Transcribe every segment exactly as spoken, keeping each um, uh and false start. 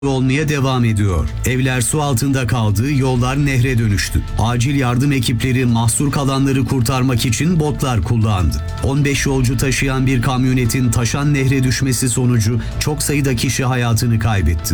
olmaya devam ediyor. Evler su altında kaldı, yollar nehre dönüştü. Acil yardım ekipleri mahsur kalanları kurtarmak için botlar kullandı. on beş yolcu taşıyan bir kamyonetin taşan nehre düşmesi sonucu çok sayıda kişi hayatını kaybetti.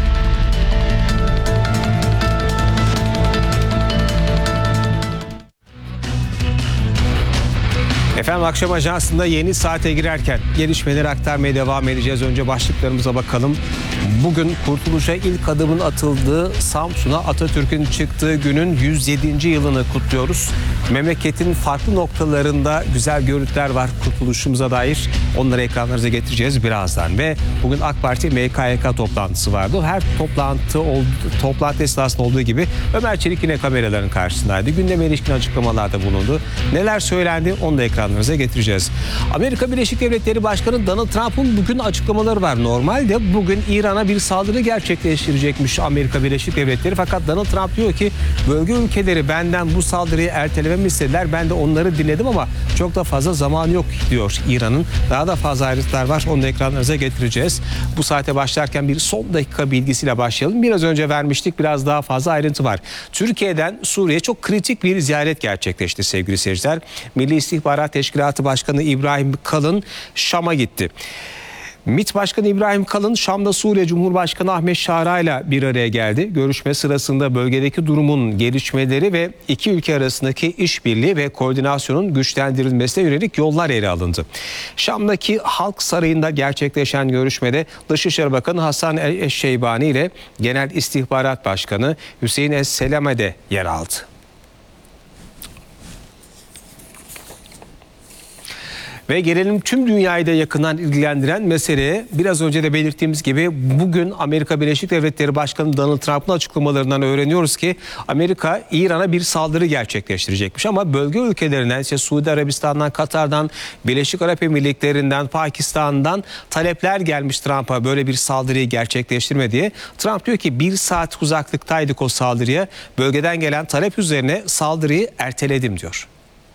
Efendim akşam ajansında yeni saate girerken gelişmeleri aktarmaya devam edeceğiz. Önce başlıklarımıza bakalım. Bugün kurtuluşa ilk adımın atıldığı Samsun'a Atatürk'ün çıktığı günün yüz yedinci yılını kutluyoruz. Memleketin farklı noktalarında güzel görüntüler var kurtuluşumuza dair. Onları ekranlarınıza getireceğiz birazdan. Ve bugün AK Parti M K Y K toplantısı vardı. Her toplantı oldu, toplantı esnasında olduğu gibi Ömer Çelik yine kameraların karşısındaydı. Gündeme ilişkin açıklamalarda bulundu. Neler söylendi onu da ekranlarınıza getireceğiz. Amerika Birleşik Devletleri Başkanı Donald Trump'ın bugün açıklamaları var. Normalde bugün İran'a bir saldırı gerçekleştirecekmiş Amerika Birleşik Devletleri. Fakat Donald Trump diyor ki bölge ülkeleri benden bu saldırıyı ertelememi istediler. Ben de onları dinledim ama çok da fazla zaman yok diyor İran'ın. Daha da fazla ayrıntılar var. Onu da ekranlarınıza getireceğiz. Bu saate başlarken bir son dakika bilgisiyle başlayalım. Biraz önce vermiştik. Biraz daha fazla ayrıntı var. Türkiye'den Suriye çok kritik bir ziyaret gerçekleşti sevgili seyirciler. Milli İstihbarat Teşkilatı Başkanı İbrahim Kalın Şam'a gitti. MİT Başkanı İbrahim Kalın Şam'da Suriye Cumhurbaşkanı Ahmet Şara ile bir araya geldi. Görüşme sırasında bölgedeki durumun gelişmeleri ve iki ülke arasındaki işbirliği ve koordinasyonun güçlendirilmesine yönelik yollar ele alındı. Şam'daki Halk Sarayı'nda gerçekleşen görüşmede Dışişleri Bakanı Hasan El-Şeybani ile Genel İstihbarat Başkanı Hüseyin Es-Selame de yer aldı. Ve gelelim tüm dünyayı da yakından ilgilendiren meseleye. Biraz önce de belirttiğimiz gibi bugün Amerika Birleşik Devletleri Başkanı Donald Trump'ın açıklamalarından öğreniyoruz ki Amerika İran'a bir saldırı gerçekleştirecekmiş. Ama bölge ülkelerinden işte Suudi Arabistan'dan, Katar'dan, Birleşik Arap Emirlikleri'nden, Pakistan'dan talepler gelmiş Trump'a böyle bir saldırıyı gerçekleştirme diye. Trump diyor ki bir saat uzaklıktaydık o saldırıya. Bölgeden gelen talep üzerine saldırıyı erteledim diyor.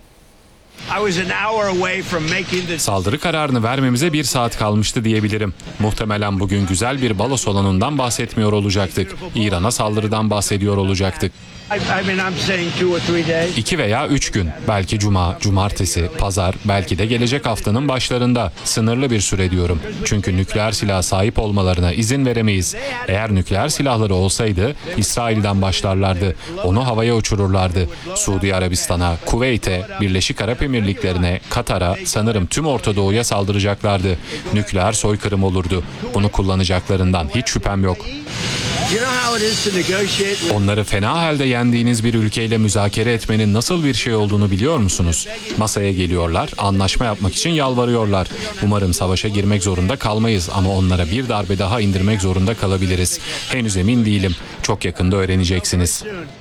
Saldırı kararını vermemize bir saat kalmıştı diyebilirim. Muhtemelen bugün güzel bir balo salonundan bahsetmiyor olacaktık. İran'a saldırıdan bahsediyor olacaktık. İki veya üç gün, belki cuma, cumartesi, pazar, belki de gelecek haftanın başlarında. Sınırlı bir süre diyorum. Çünkü nükleer silaha sahip olmalarına izin veremeyiz. Eğer nükleer silahları olsaydı İsrail'den başlarlardı. Onu havaya uçururlardı. Suudi Arabistan'a, Kuveyt'e, Birleşik Arap Emirlikleri'ne, Katar'a, sanırım tüm Orta Doğu'ya saldıracaklardı. Nükleer soykırım olurdu. Bunu kullanacaklarından hiç şüphem yok. Onları fena halde yendiğiniz bir ülkeyle müzakere etmenin nasıl bir şey olduğunu biliyor musunuz? Masaya geliyorlar, anlaşma yapmak için yalvarıyorlar. Umarım savaşa girmek zorunda kalmayız ama onlara bir darbe daha indirmek zorunda kalabiliriz. Henüz emin değilim. Çok yakında öğreneceksiniz.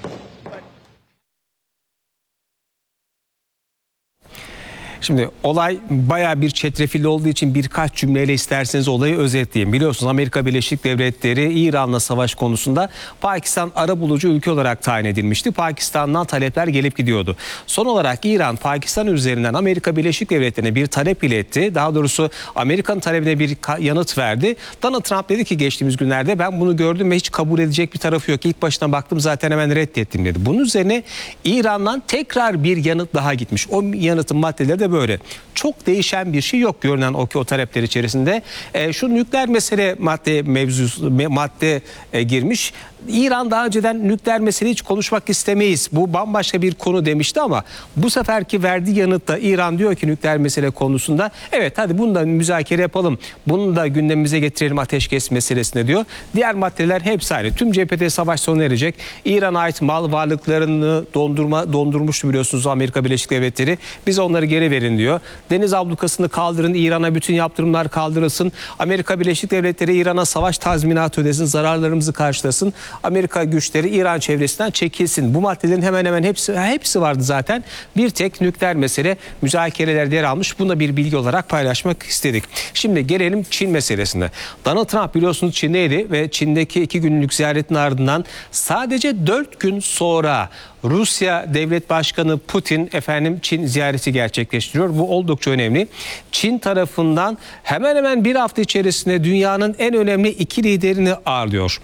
Şimdi olay bayağı bir çetrefilli olduğu için birkaç cümleyle isterseniz olayı özetleyeyim. Biliyorsunuz Amerika Birleşik Devletleri İran'la savaş konusunda Pakistan arabulucu ülke olarak tayin edilmişti. Pakistan'dan talepler gelip gidiyordu. Son olarak İran Pakistan üzerinden Amerika Birleşik Devletleri'ne bir talep iletti. Daha doğrusu Amerika'nın talebine bir yanıt verdi. Donald Trump dedi ki geçtiğimiz günlerde ben bunu gördüm ve hiç kabul edecek bir tarafı yok. İlk başına baktım zaten hemen reddettim dedi. Bunun üzerine İran'dan tekrar bir yanıt daha gitmiş. O yanıtın maddeleri de böyle. Çok değişen bir şey yok görünen o ki o talepler içerisinde. E, şu nükleer mesele madde mevzusu madde e, girmiş. İran daha önceden nükleer mesele hiç konuşmak istemeyiz. Bu bambaşka bir konu demişti ama bu seferki verdiği yanıtta İran diyor ki nükleer mesele konusunda evet hadi bunu da müzakere yapalım. Bunu da gündemimize getirelim ateşkes meselesine diyor. Diğer maddeler hepsi aynı. Tüm cephede savaş sona erecek. İran'a ait mal varlıklarını dondurma dondurmuştu biliyorsunuz Amerika Birleşik Devletleri. Biz onları geri verin diyor. Deniz ablukasını kaldırın. İran'a bütün yaptırımlar kaldırılsın. Amerika Birleşik Devletleri İran'a savaş tazminatı ödesin. Zararlarımızı karşılasın. Amerika güçleri İran çevresinden çekilsin. Bu maddelerin hemen hemen hepsi hepsi vardı zaten. Bir tek nükleer mesele müzakerelerde yer almış. Bunu da bir bilgi olarak paylaşmak istedik. Şimdi gelelim Çin meselesine. Donald Trump biliyorsunuz Çin'deydi ve Çin'deki iki günlük ziyaretin ardından sadece dört gün sonra Rusya Devlet Başkanı Putin efendim Çin ziyareti gerçekleştiriyor. Bu oldukça önemli. Çin tarafından hemen hemen bir hafta içerisinde dünyanın en önemli iki liderini ağırlıyor.